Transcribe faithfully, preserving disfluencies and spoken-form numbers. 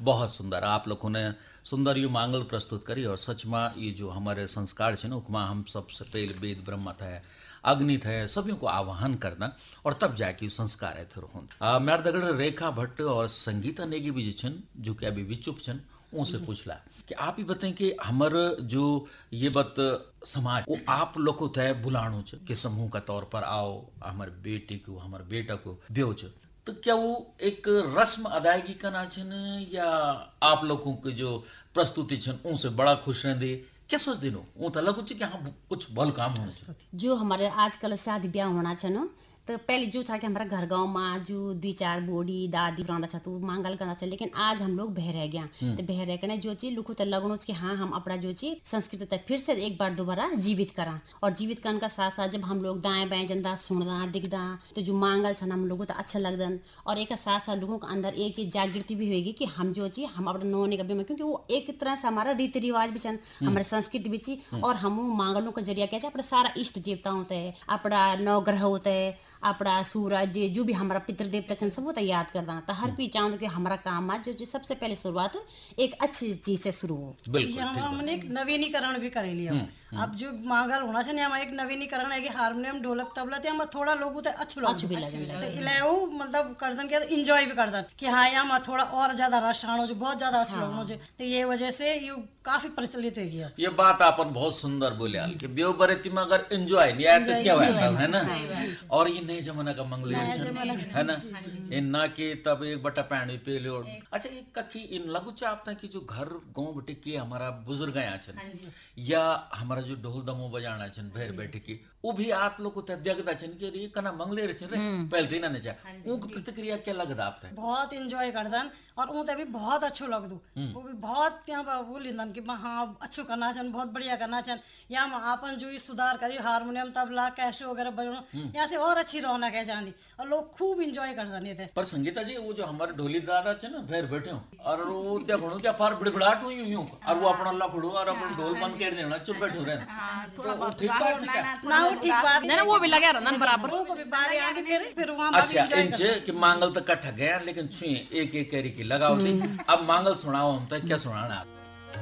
बहुत सुंदर आप लोगों ने सुंदर ये मांगल प्रस्तुत करी और सच में ये जो हमारे संस्कार है ना उकमा हम सबसे पहले वेद ब्रह्म थे अग्नि थे सभी को आवाहन करना और तब जाके संस्कार है थोड़ा हों मेरे दगड़ रेखा भट्ट और संगीता नेगी भी छन जो कि अभी भी चुप छन उनसे पूछला कि आप ही बताएं कि हमारे जो ये बत समाज वो आप लोगों तय बुलाणो छ कि समूह का तौर पर आओ हमारे बेटी को हमारे बेटा को ब्यो छ तो क्या वो एक रस्म अदायगी करना छन या आप लोगों के जो प्रस्तुति छन उनसे बड़ा खुश रहते क्या सोच दिनो वो तो लगू कि हाँ कुछ भल काम होना चाहिए जो हमारे आजकल शादी ब्याह होना छ न तो पहले जो था कि हमारा घर गांव में जो दो चार बूढ़ी दादी रहना था तो मांगल करना चाहिए लेकिन आज हम लोग बह रह गया तो बह रह के जो चीज लुखो तो लगनो कि हाँ हम अपना जो चीज संस्कृति फिर से एक बार दोबारा जीवित करा और जीवित करने का साथ साथ जब हम लोग दाएं बाएं जनता सुनदा दिखदा तो जो मांगल छन हम लोगों तो अच्छा लगदन और एक साथ साथ लोगों के अंदर एक जागृति भी होगी कि हम जो चीज हम अपने नौने का भी क्योंकि वो एक तरह से हमारा रीति रिवाज भी छन हमारे संस्कृति भी ची और हम मांगलों का जरिया क्या अपना सारा इष्ट देवता होता है अपना नवग्रह होता है अपना सूरज जो भी हमारा पितृ देवता छन सब वो तो याद करना तो हर कोई चाहता कि हमारा काम आज जो सबसे पहले शुरुआत एक अच्छी चीज से शुरू हो हमने एक नवीनीकरण भी करे लिया अब जो मांगल होना चाहिए हम एक नवीनीकरण है कि हारमोनियम ढोलक तबला ते हम थोड़ा लोगों ते अच्छो अच्छो भी लगे तो इलाओ मतलब करदन के एंजॉय भी करदन कि हाँ यहाँ थोड़ा और ज्यादा रस आनो जो बहुत ज्यादा अच्छा लगनो जो तो ये वजह से ये काफी प्रचलित हो गया ये बात आपन बहुत सुंदर बोले कि ब्यो बरेती में अगर एंजॉय नहीं आया तो क्या होगा है ना और ये नए जमाना का मंगलेर है ना इन ना के तब एक बटा पैंड पे लो अच्छा ये कखी इन लगु चाहता कि जो घर गांव बेटे के हमारा बुजुर्ग यहाँ छन या हमारा जो ढोल दमो बजाना छन भैर बैठे की वो भी आप लोग को देखदा छन कि ये कना मंगलेर छन रे पहले दिन ने चा उनकी प्रतिक्रिया क्या लगदा आप थे बहुत एंजॉय करदन और उते भी बहुत अच्छो लगदू वो भी बहुत ત્યાં बोलिंदन कि हाँ अच्छो करना छन बहुत बढ़िया करना छन या आपन जो ये सुधार करी हारमोनियम तबला कैसे वगैरह बजाना यहाँ से और अच्छी रौनक है जानी और लोग खूब एंजॉय करदन ये थे पर संगीता जी वो जो हमारे ढोली दादा छन ना भैर बैठे हो और वो देखो क्या फार बड़बड़ाहट हुई यूं और वो अपना लफड़ो और अपन ढोल बंद कर देना चुप बैठो रहे थोड़ा बहुत ठीक बात ना वो ठीक बात नहीं वो भी लगे रहना बराबर वो भी बारे आगे फिर फिर वहां अच्छा इंचे कि मांगल तो कट्ठा गया लेकिन छुई एक एक करी की लगाओ दी अब मांगल सुनाओ हम तो क्या सुनाना